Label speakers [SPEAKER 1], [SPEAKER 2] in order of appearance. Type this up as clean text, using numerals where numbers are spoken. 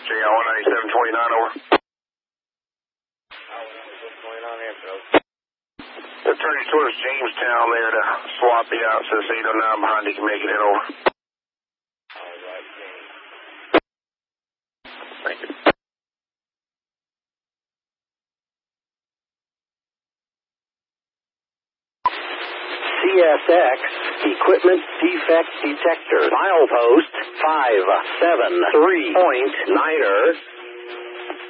[SPEAKER 1] JL 197.29, over. They're turning towards Jamestown there to swap you out, so this 809 behind you can make it in, over. Thank you.
[SPEAKER 2] CSX Equipment Defect Detector. Milepost 573. Point Niner.